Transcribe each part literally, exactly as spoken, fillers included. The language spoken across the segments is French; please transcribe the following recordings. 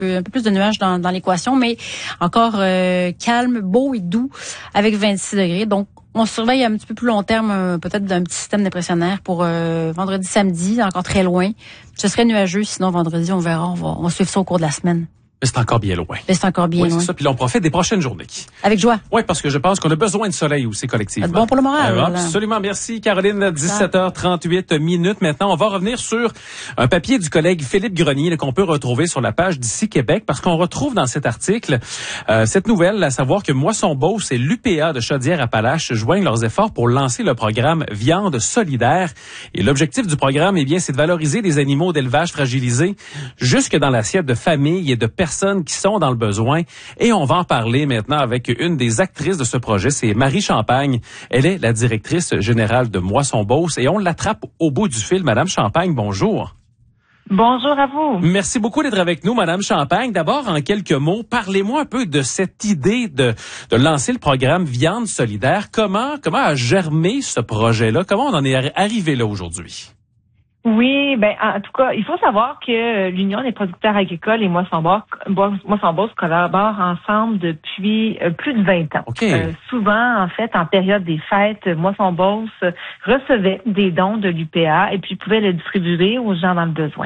peu, un peu plus de nuages dans, dans l'équation, mais encore euh, calme, beau et doux avec vingt-six degrés. Donc, on surveille un petit peu plus long terme, euh, peut-être d'un petit système dépressionnaire pour euh, vendredi, samedi, encore très loin. Ce serait nuageux, sinon vendredi, on verra, on va, on va suivre ça au cours de la semaine. Mais c'est encore bien loin. Mais c'est encore bien oui, loin. C'est ça. Puis là, on profite des prochaines journées. Avec joie. Oui, parce que je pense qu'on a besoin de soleil aussi collectivement. C'est bon pour le moral. Euh, absolument. Merci, Caroline. dix-sept heures trente-huit minutes. Maintenant, on va revenir sur un papier du collègue Philippe Grenier là, qu'on peut retrouver sur la page d'Ici Québec, parce qu'on retrouve dans cet article euh, cette nouvelle, à savoir que Moisson-Beauce et l'U P A de Chaudière-Appalaches joignent leurs efforts pour lancer le programme Viande solidaire. Et l'objectif du programme, eh bien, c'est de valoriser les animaux d'élevage fragilisés jusque dans l'assiette de familles et de personnes qui sont dans le besoin. Et on va en parler maintenant avec une des actrices de ce projet, c'est Marie Champagne. Elle est la directrice générale de Moisson-Beauce et on l'attrape au bout du fil. Madame Champagne, bonjour. Bonjour à vous. Merci beaucoup d'être avec nous, Madame Champagne. D'abord, en quelques mots, parlez-moi un peu de cette idée de, de lancer le programme Viande solidaire. Comment, comment a germé ce projet-là? Comment on en est arrivé là aujourd'hui? Oui, ben en tout cas, il faut savoir que l'Union des producteurs agricoles et Moisson-Beauce collaborent ensemble depuis plus de vingt ans. Okay. Euh, souvent, en fait, en période des fêtes, Moisson-Beauce recevait des dons de l'U P A et puis pouvait les distribuer aux gens dans le besoin.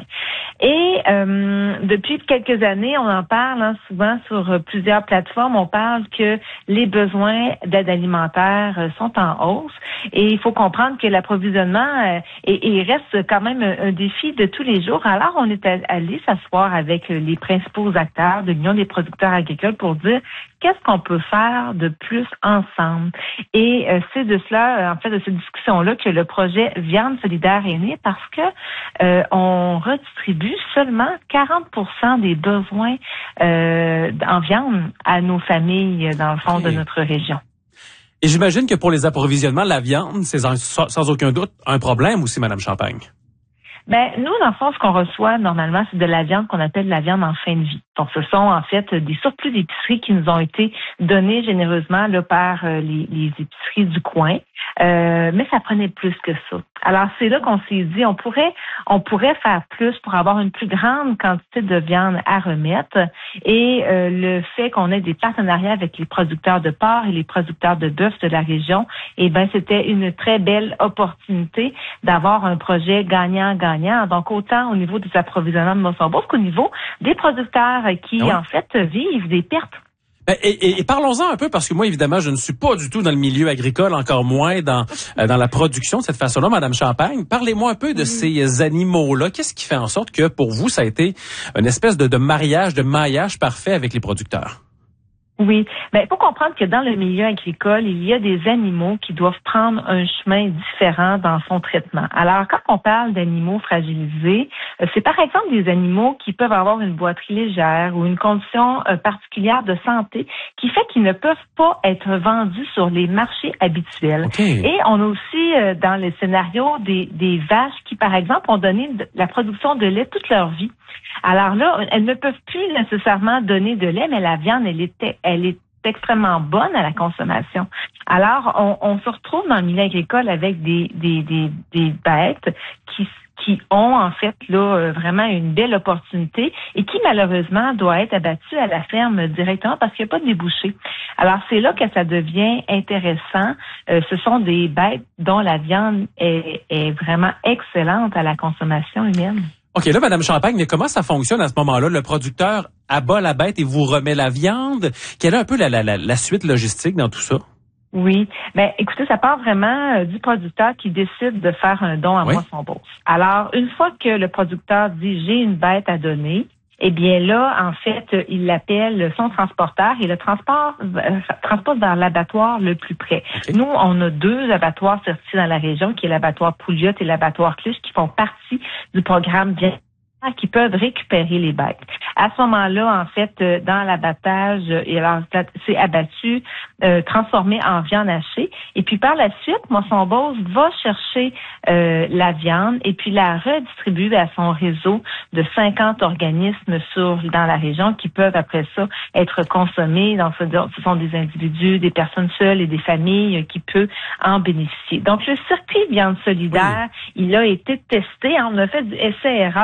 Et euh, depuis quelques années, on en parle hein, souvent sur plusieurs plateformes. On parle que les besoins d'aide alimentaire sont en hausse et il faut comprendre que l'approvisionnement euh, et, et reste quand même un défi de tous les jours. Alors, on est allé s'asseoir avec les principaux acteurs de l'Union des producteurs agricoles pour dire qu'est-ce qu'on peut faire de plus ensemble. Et euh, c'est de cela, en fait, de cette discussion-là que le projet Viande solidaire est né parce que euh, on redistribue seulement quarante pour cent des besoins euh, en viande à nos familles dans le fond okay. de notre région. Et j'imagine que pour les approvisionnements, la viande, c'est sans, sans aucun doute un problème aussi, Madame Champagne. Ben, nous, dans le fond, ce qu'on reçoit normalement, c'est de la viande qu'on appelle la viande en fin de vie. Donc, ce sont en fait des surplus d'épicerie qui nous ont été donnés généreusement là, par euh, les, les épiceries du coin. Euh, mais ça prenait plus que ça. Alors, c'est là qu'on s'est dit, on pourrait, on pourrait faire plus pour avoir une plus grande quantité de viande à remettre. Et euh, le fait qu'on ait des partenariats avec les producteurs de porc et les producteurs de bœuf de la région, eh ben, c'était une très belle opportunité d'avoir un projet gagnant-gagnant. Donc, autant au niveau des approvisionnements de Moisson-Beauce qu'au niveau des producteurs qui, oui. en fait, vivent des pertes. Et, et, et parlons-en un peu, parce que moi, évidemment, je ne suis pas du tout dans le milieu agricole, encore moins dans euh, dans la production de cette façon-là, Madame Champagne. Parlez-moi un peu de ces animaux-là. Qu'est-ce qui fait en sorte que, pour vous, ça a été une espèce de, de mariage, de maillage parfait avec les producteurs? Oui, ben il faut comprendre que dans le milieu agricole, il y a des animaux qui doivent prendre un chemin différent dans son traitement. Alors, quand on parle d'animaux fragilisés, c'est par exemple des animaux qui peuvent avoir une boiterie légère ou une condition particulière de santé qui fait qu'ils ne peuvent pas être vendus sur les marchés habituels. Okay. Et on a aussi dans le scénario des, des vaches qui, par exemple, ont donné de la production de lait toute leur vie. Alors là, elles ne peuvent plus nécessairement donner de lait, mais la viande, elle est, elle est extrêmement bonne à la consommation. Alors, on, on se retrouve dans le milieu agricole avec des, des, des, des bêtes qui qui ont en fait là vraiment une belle opportunité et qui malheureusement doit être abattue à la ferme directement parce qu'il n'y a pas de débouché. Alors c'est là que ça devient intéressant. Euh, ce sont des bêtes dont la viande est, est vraiment excellente à la consommation humaine. OK, là, Madame Champagne, mais comment ça fonctionne à ce moment-là? Le producteur abat la bête et vous remet la viande. Quelle est un peu la, la, la, la suite logistique dans tout ça? Oui. Ben, écoutez, ça part vraiment euh, du producteur qui décide de faire un don à oui. Moisson-Beauce. Alors, une fois que le producteur dit « j'ai une bête à donner », eh bien là, en fait, il appelle son transporteur et le transport euh, transporte vers l'abattoir le plus près. Okay. Nous, on a deux abattoirs certifiés dans la région, qui est l'abattoir Pouliot et l'abattoir Cluche, qui font partie du programme Bien qui peuvent récupérer les bêtes. À ce moment-là, en fait, dans l'abattage, et alors c'est abattu, euh, transformé en viande hachée. Et puis par la suite, Moisson-Beauce va chercher euh, la viande et puis la redistribuer à son réseau de cinquante organismes sur dans la région qui peuvent après ça être consommés. Donc, ce sont des individus, des personnes seules et des familles qui peuvent en bénéficier. Donc, le circuit viande solidaire, oui. il a été testé. On a fait du essai-erreur. On s'est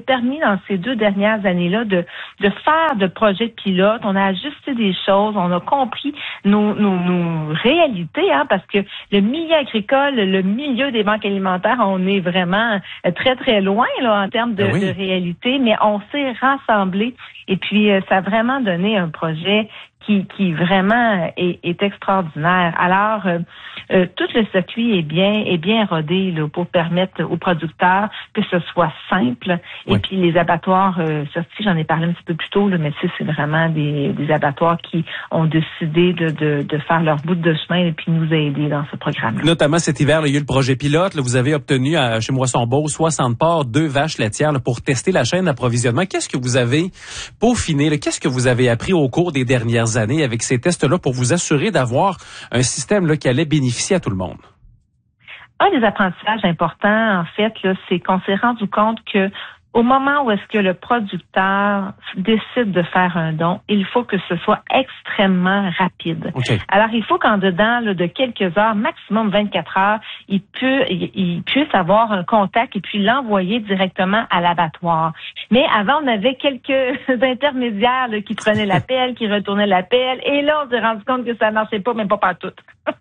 permis dans ces deux dernières années-là de, de faire de projets pilotes. On a ajusté des choses, on a compris nos, nos, nos réalités, hein, parce que le milieu agricole, le milieu des banques alimentaires, on est vraiment très, très loin là en termes de, oui. de réalité, mais on s'est rassemblés et puis ça a vraiment donné un projet qui, qui vraiment est, est extraordinaire. Alors, euh, euh, tout le circuit est bien est bien rodé là, pour permettre aux producteurs que ce soit simple. Oui. Et puis les abattoirs euh, sortis, j'en ai parlé un petit peu plus tôt, là, mais tu sais, c'est vraiment des, des abattoirs qui ont décidé de, de, de faire leur bout de chemin et puis nous aider dans ce programme-là. Notamment cet hiver, là, il y a eu le projet pilote. Là, vous avez obtenu à, chez Moisson-Beauce soixante porcs, deux vaches laitières là, pour tester la chaîne d'approvisionnement. Qu'est-ce que vous avez peaufiné? Là, qu'est-ce que vous avez appris au cours des dernières années avec ces tests-là pour vous assurer d'avoir un système là, qui allait bénéficier à tout le monde? Un des apprentissages importants, en fait, là, c'est qu'on s'est rendu compte que au moment où est-ce que le producteur décide de faire un don, il faut que ce soit extrêmement rapide. Okay. Alors, il faut qu'en dedans là, de quelques heures, maximum vingt-quatre heures, il, peut, il, il puisse avoir un contact et puis l'envoyer directement à l'abattoir. Mais avant, on avait quelques intermédiaires là, qui prenaient l'appel, qui retournaient l'appel, et là, on s'est rendu compte que ça ne marchait pas, même pas partout.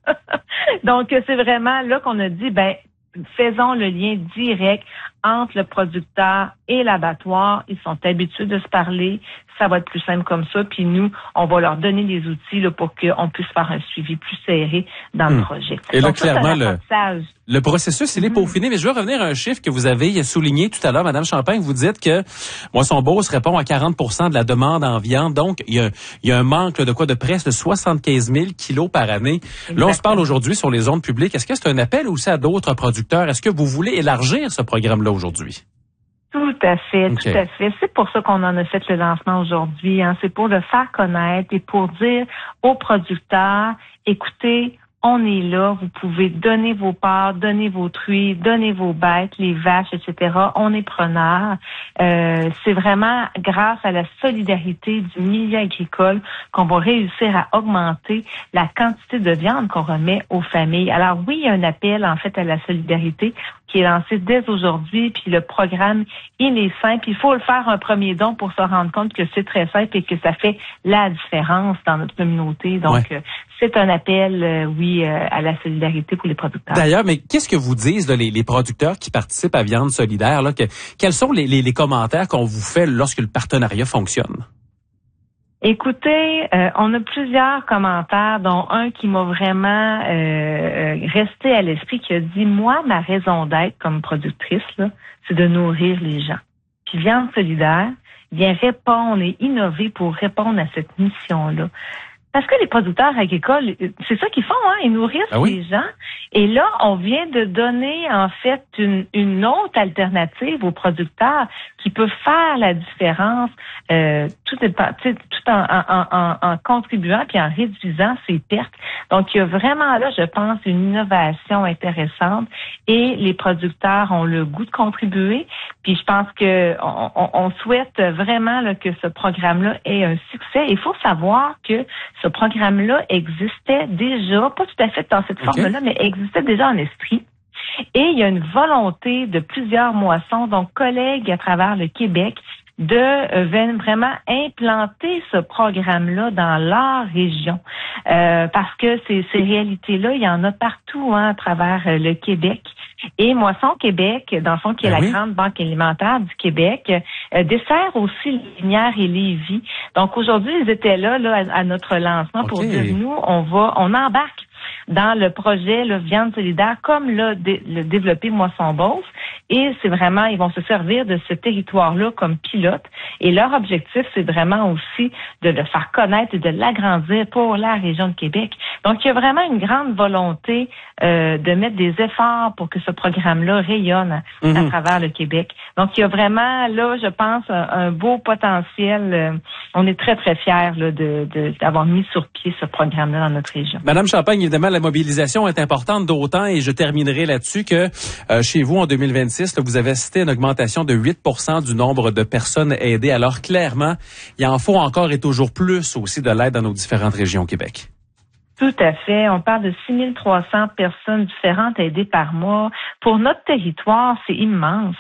Donc, c'est vraiment là qu'on a dit, ben, faisons le lien direct entre le producteur et l'abattoir. Ils sont habitués de se parler. Ça va être plus simple comme ça. Puis nous, on va leur donner les outils là, pour qu'on puisse faire un suivi plus serré dans hum. le projet. Et là, donc, clairement, le, le processus, il est peaufiné. Mais je veux revenir à un chiffre que vous avez souligné tout à l'heure, Madame Champagne. Vous dites que Moisson-Beauce répond à quarante pour cent de la demande en viande. Donc, il y a, il y a un manque là, de quoi de presque soixante-quinze mille kilos par année. Exactement. Là, on se parle aujourd'hui sur les ondes publiques. Est-ce que c'est un appel aussi à d'autres producteurs? Est-ce que vous voulez élargir ce programme-là aujourd'hui? Tout à fait, okay. tout à fait. C'est pour ça qu'on en a fait le lancement aujourd'hui. Hein. C'est pour le faire connaître et pour dire aux producteurs, écoutez, on est là, vous pouvez donner vos parts, donner vos truies, donner vos bêtes, les vaches, et cetera. On est preneurs. Euh, c'est vraiment grâce à la solidarité du milieu agricole qu'on va réussir à augmenter la quantité de viande qu'on remet aux familles. Alors oui, il y a un appel en fait à la solidarité qui est lancé dès aujourd'hui, puis le programme, il est simple. Il faut le faire un premier don pour se rendre compte que c'est très simple et que ça fait la différence dans notre communauté. Donc, ouais. euh, c'est un appel, euh, oui, euh, à la solidarité pour les producteurs. D'ailleurs, mais qu'est-ce que vous disent là, les, les producteurs qui participent à Viande solidaire? Là, que, quels sont les, les, les commentaires qu'on vous fait lorsque le partenariat fonctionne? Écoutez, euh, on a plusieurs commentaires, dont un qui m'a vraiment euh, resté à l'esprit, qui a dit, moi, ma raison d'être comme productrice, là, c'est de nourrir les gens. Puis Viande solidaire vient répondre et innover pour répondre à cette mission-là. Parce que les producteurs agricoles, c'est ça qu'ils font, hein, ils nourrissent ah oui? les gens. Et là, on vient de donner, en fait, une, une autre alternative aux producteurs qui peut faire la différence euh, tout, tout en, en, en, en contribuant puis en réduisant ses pertes. Donc, il y a vraiment là, je pense, une innovation intéressante et les producteurs ont le goût de contribuer. Puis je pense que on, on, on souhaite vraiment là, que ce programme-là ait un succès. Il faut savoir que ce programme-là existait déjà, pas tout à fait dans cette okay. forme-là, mais existait déjà en esprit. Et il y a une volonté de plusieurs moissons, donc collègues à travers le Québec, de euh, vraiment implanter ce programme-là dans leur région. Euh, parce que ces, ces réalités-là, il y en a partout hein, à travers euh, le Québec. Et Moisson Québec, dans le fond, qui est ben la oui. grande banque alimentaire du Québec, euh, dessert aussi Lignières et Lévis. Donc aujourd'hui, ils étaient là, là à, à notre lancement okay. pour dire, nous, on va, on embarque dans le projet le Viande solidaire, comme l'a dé, le développé Moisson-Beauce. Et c'est vraiment, ils vont se servir de ce territoire-là comme pilote. Et leur objectif, c'est vraiment aussi de le faire connaître et de l'agrandir pour la région de Québec. Donc, il y a vraiment une grande volonté euh, de mettre des efforts pour que ce programme-là rayonne mm-hmm. à travers le Québec. Donc, il y a vraiment, là, je pense, un, un beau potentiel. Euh, on est très, très fiers là, de, de, d'avoir mis sur pied ce programme-là dans notre région. Madame Champagne, évidemment, la mobilisation est importante, d'autant, et je terminerai là-dessus, que euh, chez vous, en deux mille vingt-six, là, vous avez cité une augmentation de huit pour cent du nombre de personnes aidées. Alors, clairement, il en faut encore et toujours plus aussi de l'aide dans nos différentes régions au Québec. Tout à fait. On parle de six mille trois cents personnes différentes aidées par mois. Pour notre territoire, c'est immense.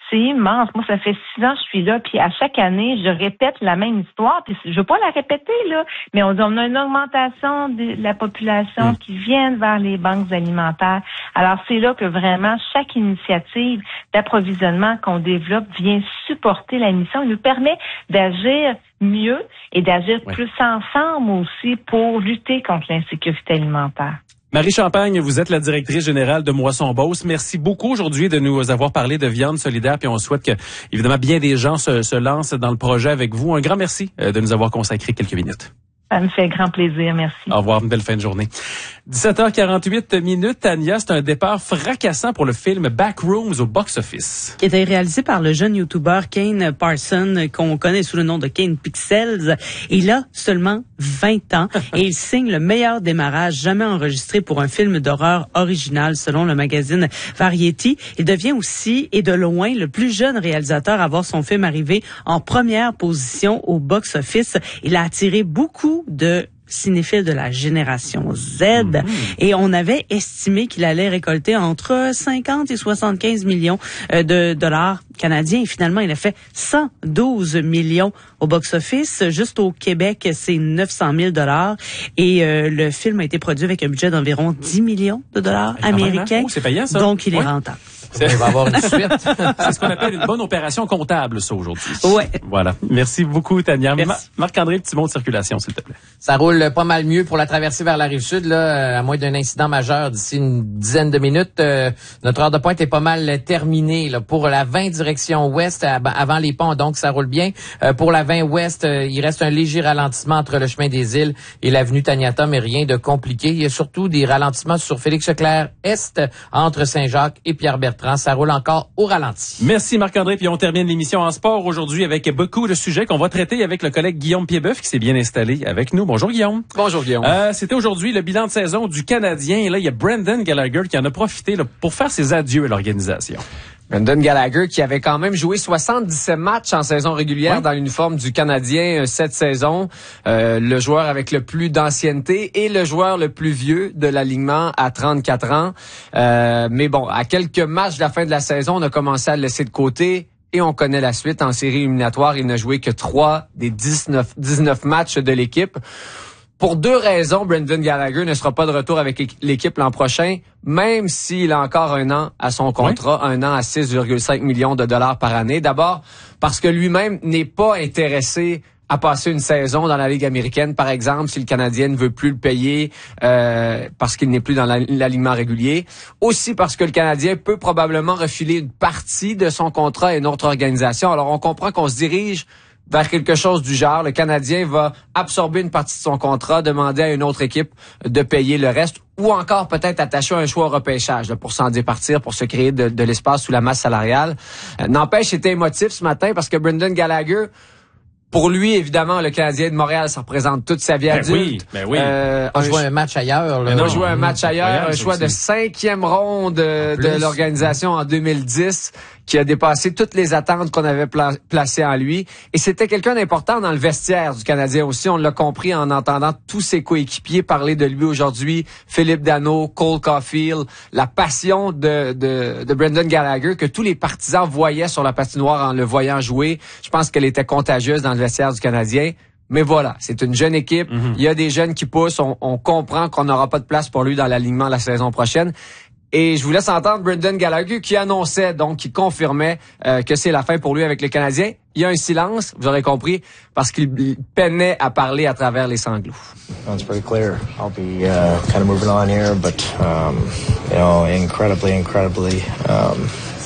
c'est immense. Moi, ça fait six ans que je suis là, puis à chaque année, je répète la même histoire. Puis je veux pas la répéter, là, mais on dit on a une augmentation de la population mmh. qui vient vers les banques alimentaires. Alors, c'est là que vraiment, chaque initiative d'approvisionnement qu'on développe vient supporter la mission et nous permet d'agir mieux et d'agir oui. plus ensemble aussi pour lutter contre l'insécurité alimentaire. Marie Champagne, vous êtes la directrice générale de Moisson Beauce. Merci beaucoup aujourd'hui de nous avoir parlé de viande solidaire, puis on souhaite que, évidemment, bien des gens se, se lancent dans le projet avec vous. Un grand merci de nous avoir consacré quelques minutes. Ça me fait grand plaisir, merci. Au revoir, une belle fin de journée. dix-sept heures quarante-huit minutes, Tania, c'est un départ fracassant pour le film Backrooms au box-office. Qui était réalisé par le jeune YouTuber Kane Parson, qu'on connaît sous le nom de Kane Pixels. Il a seulement vingt ans et il signe le meilleur démarrage jamais enregistré pour un film d'horreur original, selon le magazine Variety. Il devient aussi, et de loin, le plus jeune réalisateur à voir son film arriver en première position au box-office. Il a attiré beaucoup de cinéphiles de la génération Z mmh. et on avait estimé qu'il allait récolter entre cinquante et soixante-quinze millions de dollars canadiens. Et finalement, il a fait cent douze millions au box-office. Juste au Québec, c'est neuf cent mille dollars. Et euh, le film a été produit avec un budget d'environ dix millions de dollars américains. Oh, c'est payant, ça. Donc, il ouais. est rentable. Il va avoir une suite. C'est ce qu'on appelle une bonne opération comptable, ça, aujourd'hui. Ouais. Voilà. Merci beaucoup, Tania. Merci. Marc-André, petit mot de circulation, s'il te plaît. Ça roule pas mal mieux pour la traversée vers la Rive-Sud, là, à moins d'un incident majeur d'ici une dizaine de minutes. Euh, notre heure de pointe est pas mal terminée, là. Pour la vingt direction ouest, avant les ponts, donc ça roule bien. Euh, pour la vingt ouest, euh, il reste un léger ralentissement entre le chemin des Îles et l'avenue Taniata, mais rien de compliqué. Il y a surtout des ralentissements sur Félix-Leclerc Est, entre Saint-Jacques et Pierre-Bertrand. Ça roule encore au ralenti. Merci Marc-André. Puis on termine l'émission en sport aujourd'hui avec beaucoup de sujets qu'on va traiter avec le collègue Guillaume Piedboeuf qui s'est bien installé avec nous. Bonjour Guillaume. Bonjour Guillaume. Euh, c'était aujourd'hui le bilan de saison du Canadien. Et là, il y a Brendan Gallagher qui en a profité là, pour faire ses adieux à l'organisation. Brendan Gallagher qui avait quand même joué soixante-dix-sept matchs en saison régulière ouais. dans l'uniforme du Canadien cette saison. Euh, le joueur avec le plus d'ancienneté et le joueur le plus vieux de l'alignement à trente-quatre ans. Euh, mais bon, à quelques matchs de la fin de la saison, on a commencé à le laisser de côté. Et on connaît la suite. En série éliminatoire, il n'a joué que trois des dix-neuf, dix-neuf matchs de l'équipe. Pour deux raisons, Brendan Gallagher ne sera pas de retour avec l'équipe l'an prochain, même s'il a encore un an à son contrat, oui. un an à six virgule cinq millions de dollars par année. D'abord, parce que lui-même n'est pas intéressé à passer une saison dans la Ligue américaine, par exemple, si le Canadien ne veut plus le payer euh, parce qu'il n'est plus dans l'alignement régulier. Aussi parce que le Canadien peut probablement refiler une partie de son contrat à une autre organisation. Alors, on comprend qu'on se dirige vers quelque chose du genre. Le Canadien va absorber une partie de son contrat, demander à une autre équipe de payer le reste, ou encore peut-être attacher un choix au repêchage là, pour s'en départir, pour se créer de, de l'espace sous la masse salariale. Euh, n'empêche, c'était émotif ce matin parce que Brendan Gallagher, pour lui, évidemment, le Canadien de Montréal, ça représente toute sa vie ben adulte. Oui, ben oui. Euh, on joue un match ailleurs. Là. On a joué un match ailleurs, un choix de cinquième ronde de, de l'organisation en deux mille dix, qui a dépassé toutes les attentes qu'on avait pla- placées en lui. Et c'était quelqu'un d'important dans le vestiaire du Canadien aussi. On l'a compris en entendant tous ses coéquipiers parler de lui aujourd'hui. Philippe Danault, Cole Caulfield, la passion de, de, de Brendan Gallagher que tous les partisans voyaient sur la patinoire en le voyant jouer. Je pense qu'elle était contagieuse dans le vestiaire du Canadien. Mais voilà, c'est une jeune équipe. Mm-hmm. Il y a des jeunes qui poussent. On, on comprend qu'on n'aura pas de place pour lui dans l'alignement la saison prochaine. Et je vous laisse entendre Brendan Gallagher qui annonçait, donc qui confirmait euh, que c'est la fin pour lui avec le Canadien. Il y a un silence, vous aurez compris, parce qu'il peinait à parler à travers les sanglots. It's pretty clear. I'll be uh, kind of moving on here, but um, you know, incredibly, incredibly. Um,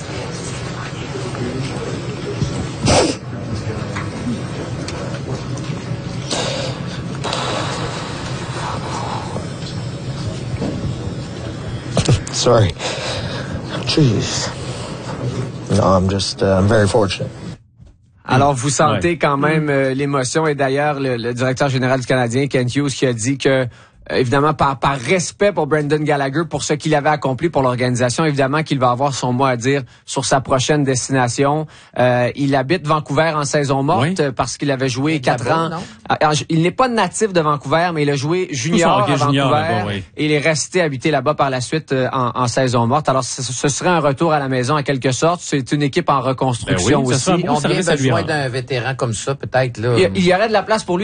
Sorry. Jeez. No, I'm just, uh, I'm very fortunate. Alors, vous sentez ouais. quand même euh, l'émotion. Et d'ailleurs, le, le directeur général du Canadien, Kent Hughes, qui a dit que évidemment, par, par respect pour Brendan Gallagher, pour ce qu'il avait accompli pour l'organisation, évidemment qu'il va avoir son mot à dire sur sa prochaine destination. Euh, il habite Vancouver en saison morte oui. parce qu'il avait joué quatre ans. Non? Alors, il n'est pas natif de Vancouver, mais il a joué junior à Vancouver junior, oui. et il est resté habité là-bas par la suite euh, en, en saison morte. Alors, ce, ce serait un retour à la maison en quelque sorte. C'est une équipe en reconstruction ben oui, aussi. On a besoin d'un vétéran comme ça, peut-être. Là. Il, il y aurait de la place pour lui.